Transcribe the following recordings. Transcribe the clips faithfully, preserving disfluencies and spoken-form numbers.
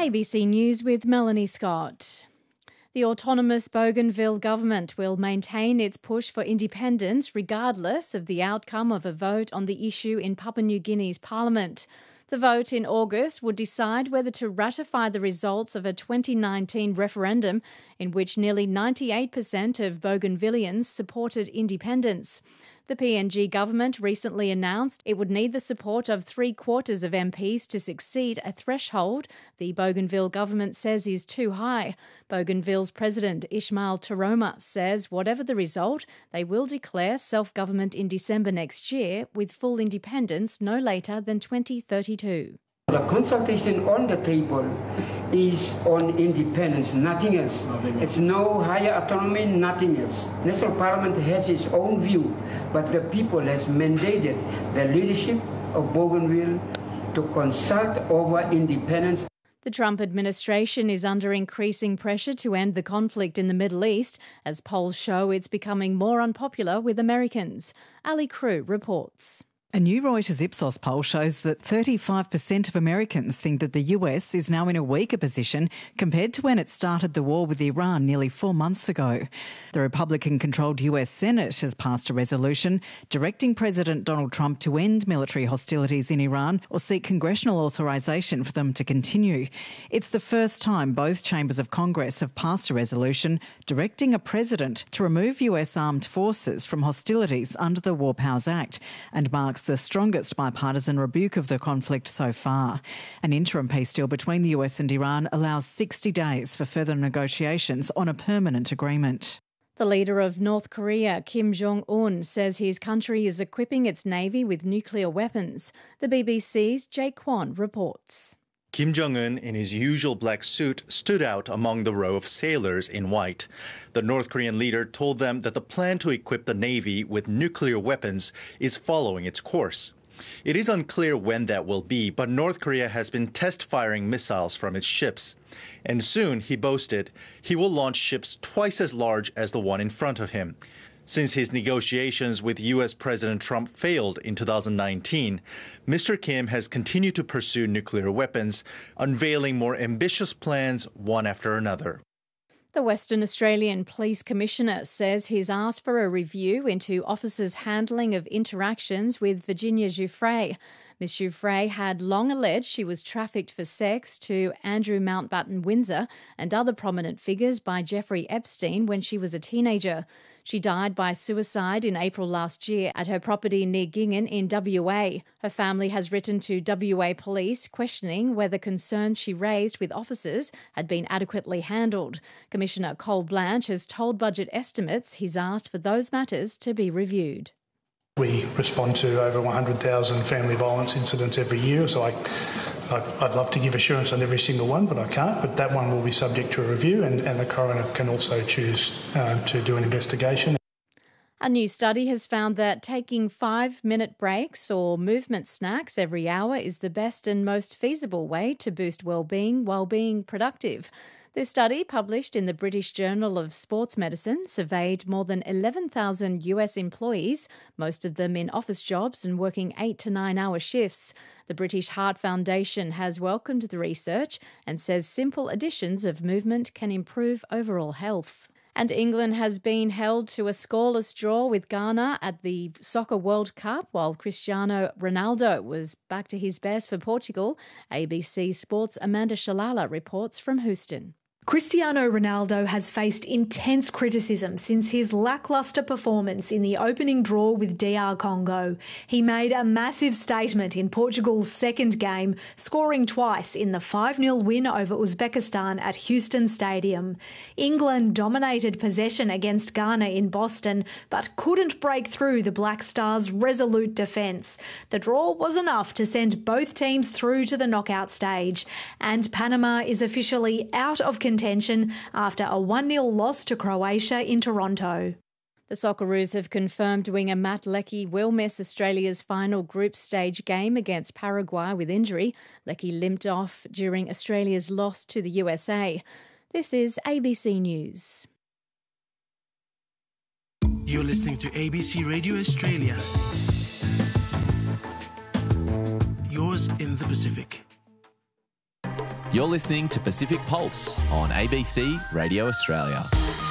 A B C News with Melanie Scott. The autonomous Bougainville government will maintain its push for independence regardless of the outcome of a vote on the issue in Papua New Guinea's parliament. The vote in August would decide whether to ratify the results of a twenty nineteen referendum in which nearly ninety-eight percent of Bougainvilleans supported independence. The P N G government recently announced it would need the support of three-quarters of M Ps to succeed, a threshold the Bougainville government says is too high. Bougainville's president Ismail Taroma says whatever the result, they will declare self-government in December next year with full independence no later than twenty thirty-two. The consultation on the table is on independence, nothing else. It's no higher autonomy, nothing else. National Parliament has its own view, but the people has mandated the leadership of Bougainville to consult over independence. The Trump administration is under increasing pressure to end the conflict in the Middle East as polls show it's becoming more unpopular with Americans. Ali Crew reports. A new Reuters Ipsos poll shows that thirty-five percent of Americans think that the U S is now in a weaker position compared to when it started the war with Iran nearly four months ago. The Republican-controlled U S Senate has passed a resolution directing President Donald Trump to end military hostilities in Iran or seek congressional authorization for them to continue. It's the first time both chambers of Congress have passed a resolution directing a president to remove U S armed forces from hostilities under the War Powers Act and marks the strongest bipartisan rebuke of the conflict so far. An interim peace deal between the U S and Iran allows sixty days for further negotiations on a permanent agreement. The leader of North Korea, Kim Jong-un, says his country is equipping its navy with nuclear weapons. The B B C's Jake Kwan reports. Kim Jong-un, in his usual black suit, stood out among the row of sailors in white. The North Korean leader told them that the plan to equip the Navy with nuclear weapons is following its course. It is unclear when that will be, but North Korea has been test-firing missiles from its ships. And soon, he boasted, he will launch ships twice as large as the one in front of him. Since his negotiations with U S President Trump failed in two thousand nineteen, Mister Kim has continued to pursue nuclear weapons, unveiling more ambitious plans one after another. The Western Australian Police Commissioner says he's asked for a review into officers' handling of interactions with Virginia Giuffre. Miss Giuffre had long alleged she was trafficked for sex to Andrew Mountbatten Windsor and other prominent figures by Jeffrey Epstein when she was a teenager. She died by suicide in April last year at her property near Gingen in W A. Her family has written to W A Police questioning whether concerns she raised with officers had been adequately handled. Commissioner Cole Blanche has told Budget Estimates he's asked for those matters to be reviewed. We respond to over one hundred thousand family violence incidents every year, so I, I'd love to give assurance on every single one, but I can't. But that one will be subject to a review, and, and the coroner can also choose uh, to do an investigation. A new study has found that taking five-minute breaks or movement snacks every hour is the best and most feasible way to boost well-being while being productive. This study, published in the British Journal of Sports Medicine, surveyed more than eleven thousand U S employees, most of them in office jobs and working eight to nine hour shifts. The British Heart Foundation has welcomed the research and says simple additions of movement can improve overall health. And England has been held to a scoreless draw with Ghana at the Soccer World Cup, while Cristiano Ronaldo was back to his best for Portugal. A B C Sports' Amanda Shalala reports from Houston. Cristiano Ronaldo has faced intense criticism since his lacklustre performance in the opening draw with D R Congo. He made a massive statement in Portugal's second game, scoring twice in the five nil win over Uzbekistan at Houston Stadium. England dominated possession against Ghana in Boston, but couldn't break through the Black Stars' resolute defence. The draw was enough to send both teams through to the knockout stage, and Panama is officially out of contention contention after a one nil loss to Croatia in Toronto. The Socceroos have confirmed winger Matt Leckie will miss Australia's final group stage game against Paraguay with injury. Leckie limped off during Australia's loss to the U S A. This is A B C News. You're listening to A B C Radio Australia. Yours in the Pacific. You're listening to Pacific Pulse on A B C Radio Australia.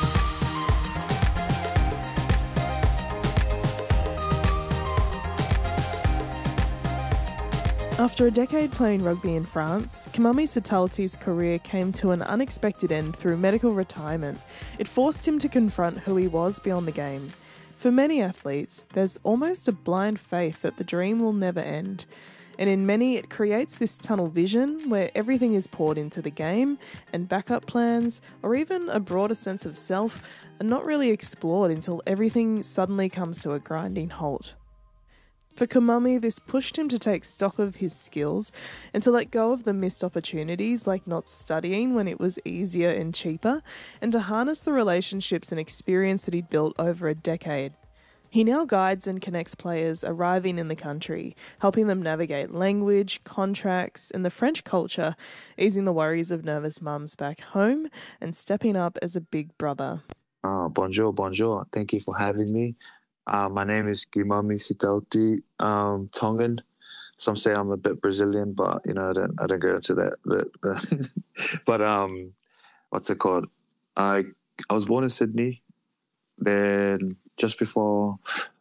After a decade playing rugby in France, Kimami Sitalti's career came to an unexpected end through medical retirement. It forced him to confront who he was beyond the game. For many athletes, there's almost a blind faith that the dream will never end. And in many, it creates this tunnel vision where everything is poured into the game and backup plans, or even a broader sense of self, are not really explored until everything suddenly comes to a grinding halt. For Kimami, this pushed him to take stock of his skills and to let go of the missed opportunities like not studying when it was easier and cheaper, and to harness the relationships and experience that he'd built over a decade. He now guides and connects players arriving in the country, helping them navigate language, contracts, and the French culture, easing the worries of nervous mums back home and stepping up as a big brother. Uh, bonjour, bonjour. Thank you for having me. Uh, my name is Kimami Sitalti, um, Tongan. Some say I'm a bit Brazilian, but you know I don't I don't go into that. But, but um, what's it called? I I was born in Sydney. Then just before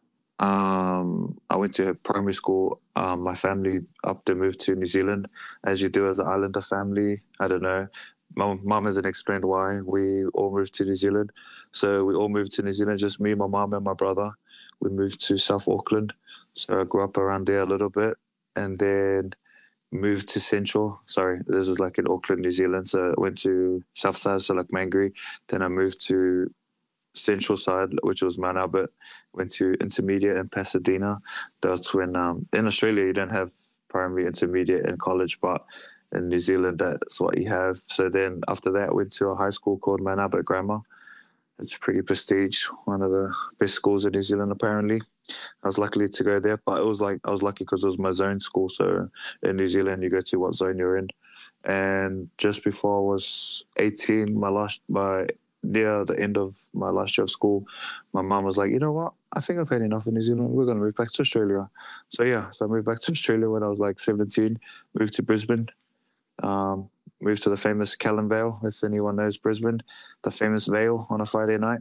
um, I went to primary school, um, my family up there moved to New Zealand, as you do as an islander family. I don't know. My mum hasn't explained why we all moved to New Zealand. So we all moved to New Zealand, just me, my mum and my brother. We moved to South Auckland. So I grew up around there a little bit and then moved to Central. Sorry, this is like in Auckland, New Zealand. So I went to South Side, so like Mangere. Then I moved to Central Side, which was Mount Albert. Went to intermediate in Pasadena. That's when um, in Australia you don't have primary, intermediate, and college, but in New Zealand that's what you have. So then after that, I went to a high school called Mount Albert Grammar. It's pretty prestige, one of the best schools in New Zealand apparently. I was lucky to go there, but it was like I was lucky because it was my zone school. So in New Zealand, you go to what zone you're in. And just before I was eighteen, my last my near the end of my last year of school, my mum was like, you know what, I think I've had enough in New Zealand. We're going to move back to Australia. So yeah, so I moved back to Australia when I was like seventeen, moved to Brisbane, um, moved to the famous Callan Vale, if anyone knows Brisbane, the famous Vale on a Friday night.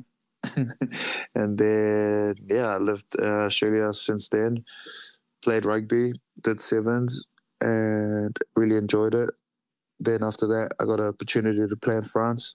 And then, yeah, I lived in uh, Australia since then, played rugby, did sevens, and really enjoyed it. Then after that, I got an opportunity to play in France.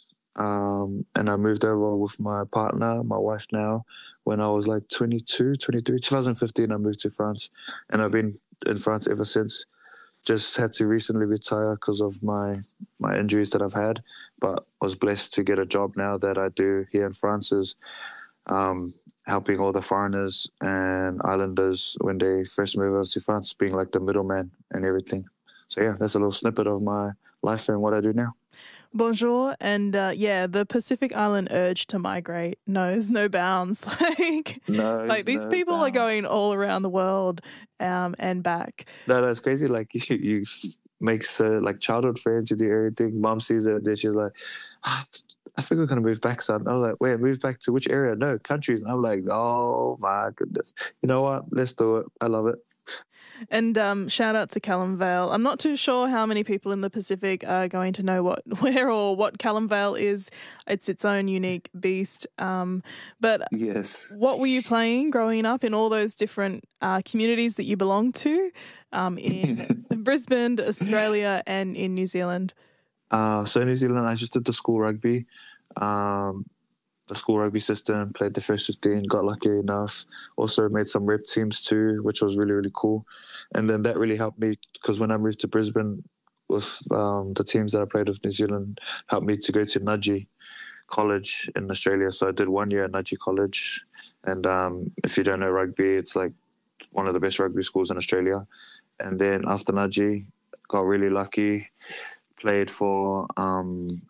Um, and I moved over with my partner, my wife now, when I was like twenty-two, twenty-three. twenty fifteen, I moved to France. And I've been in France ever since. Just had to recently retire because of my, my injuries that I've had. But was blessed to get a job now that I do here in France, is um, helping all the foreigners and islanders when they first move over to France, being like the middleman and everything. So yeah, that's a little snippet of my life and what I do now. Bonjour, and uh, yeah, the Pacific Island urge to migrate knows no bounds. like, knows like these no people bounds. are going all around the world um, and back. No, that's crazy. Like you, you make uh, like childhood friends, you do everything. Mom sees it, then she's like, ah, I think we're gonna move back, son. I was like, wait, move back to which area? No, countries. And I'm like, oh my goodness. You know what? Let's do it. I love it. And um, shout out to Callan Vale. I'm not too sure how many people in the Pacific are going to know what, where or what Callan Vale is. It's its own unique beast. Um, but yes, what were you playing growing up in all those different uh, communities that you belong to um, in Brisbane, Australia, and in New Zealand? Uh, so in New Zealand, I just did the school rugby. Um, the school rugby system, played the first fifteen, got lucky enough. Also made some rep teams too, which was really, really cool. And then that really helped me because when I moved to Brisbane with um, the teams that I played with New Zealand, helped me to go to Nudgee College in Australia. So I did one year at Nudgee College. And um, if you don't know rugby, it's like one of the best rugby schools in Australia. And then after Nudgee, got really lucky, played for um,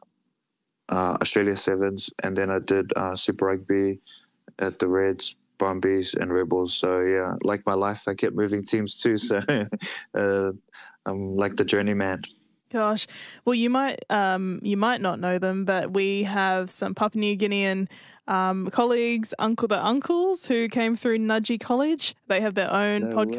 Uh, Australia Sevens, and then I did uh, Super Rugby at the Reds, Brumbies, and Rebels. So yeah, like my life, I kept moving teams too. So uh, I'm like the journeyman. Gosh, well, you might um, you might not know them, but we have some Papua New Guinean um, colleagues, Uncle the Uncles, who came through Nudgee College. They have their own No podcast. way.